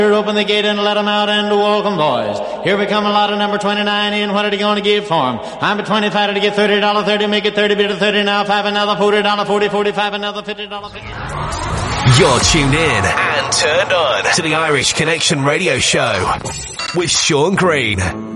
Open the gate and let them out and welcome, boys. Here we come, a lot of number 29 in. What are they going to give for him? I'm at 25 to get $30, 30, make it 30, bit of 30 now, 5, another $40, 40, 45, another $50, 50. You're tuned in and turned on to the Irish Connection radio show with Sean Green.